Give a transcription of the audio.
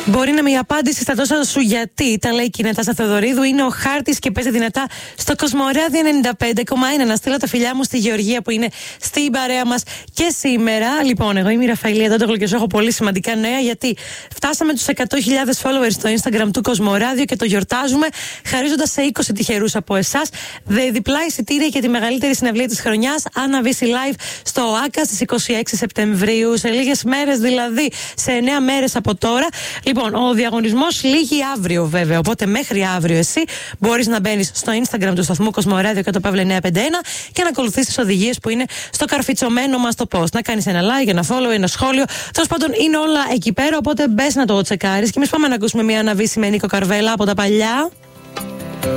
Μπορεί να είμαι η απάντηση στα τόσα σου γιατί. Τα λέει η Νατάσα Θεοδωρίδου. Είναι ο χάρτης και παίζει δυνατά στο Κοσμοράδιο 95,1. Να στείλω τα φιλιά μου στη Γεωργία που είναι στην παρέα μας και σήμερα. Λοιπόν, εγώ είμαι η Ραφαηλία Δόντογλου και σου έχω πολύ σημαντικά νέα γιατί φτάσαμε τους 100.000 followers στο Instagram του Κοσμοράδιο και το γιορτάζουμε χαρίζοντας σε 20 τυχερούς από εσάς διπλά εισιτήρια για τη μεγαλύτερη συναυλία της χρονιάς, Anna Visi Live στο ΆΚΑ στις 26 Σεπτεμβρίου. Σε λίγες μέρες, δηλαδή σε 9 μέρες από τώρα. Λοιπόν, ο διαγωνισμός λύγει αύριο βέβαια. Οπότε μέχρι αύριο εσύ μπορείς να μπαίνεις στο Instagram του σταθμού Κοσμοράδιο και το Παύλε 951 και να ακολουθείς τις οδηγίες που είναι στο καρφιτσωμένο μας το post. Να κάνεις ένα like, ένα follow, ένα σχόλιο. Τέλος πάντων είναι όλα εκεί πέρα. Οπότε μπες να το τσεκάρεις. Και εμείς πάμε να ακούσουμε μια αναβίση με Νίκο Καρβέλα από τα παλιά.